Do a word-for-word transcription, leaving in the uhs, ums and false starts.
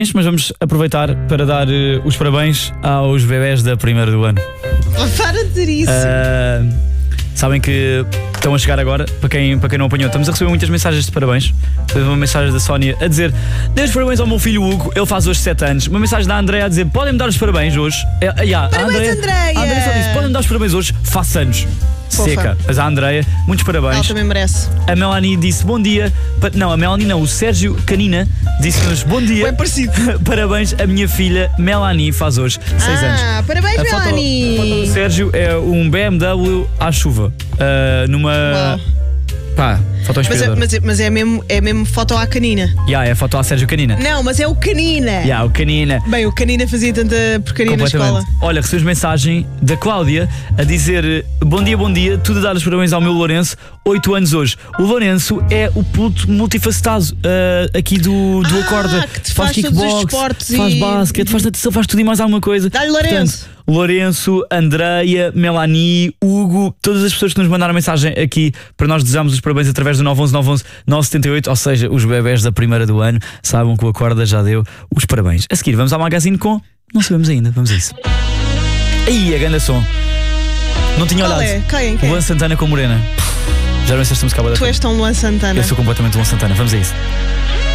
Mas vamos aproveitar para dar uh, os parabéns aos bebés da primeira do ano. Para de dizer isso. Uh, sabem que estão a chegar agora, para quem, para quem não apanhou. Estamos a receber muitas mensagens de parabéns. Uma mensagem da Sónia a dizer: dê os parabéns ao meu filho Hugo, ele faz hoje sete anos. Uma mensagem da Andréia a dizer: podem-me dar os parabéns hoje. É, yeah, parabéns, a Andréia! A Andréia só disse: podem-me dar os parabéns hoje, faço anos. Fofa. Seca. Mas a Andréia, muitos parabéns. Ela também merece. A Melanie disse bom dia. Não, a Melanie não, o Sérgio Canina disse-nos bom dia. Bem parecido. Parabéns, a minha filha Melanie faz hoje seis ah, anos. Ah, parabéns, a Melanie. Foto, a foto do Sérgio é um B M W à chuva. Uh, numa. Uau. Pá, foto inspiradora. Mas, é, mas, é, mas é, mesmo, é mesmo foto à canina. Já, yeah, é a foto à Sérgio Canina. Não, mas é o Canina. Já, yeah, o Canina. Bem, o Canina fazia tanta porcaria na escola. Olha, recebemos mensagem da Cláudia a dizer: bom dia, bom dia, tudo a dar os parabéns ao meu Lourenço, oito anos hoje. O Lourenço é o puto multifacetado uh, aqui do, do ah, Acorda. Que te faz faz kickbox, todos os esportes faz e... basquete, faz natação, faz tudo e mais alguma coisa. Dá-lhe Lourenço. Portanto, Lourenço, Andreia, Melanie, Hugo, todas as pessoas que nos mandaram mensagem aqui para nós desejamos os parabéns através do nove um um nove um um nove sete oito, ou seja, os bebés da primeira do ano, sabem que o Acorda já deu os parabéns. A seguir vamos ao magazine com... não sabemos ainda, vamos a isso. Aí, a grande som. Não tinha Qual olhado. É? Quem? Quem? Luan Santana com Morena. Já não sei se estamos cá. Tu és tão Luan Santana. Eu sou completamente Luan Santana, vamos a isso.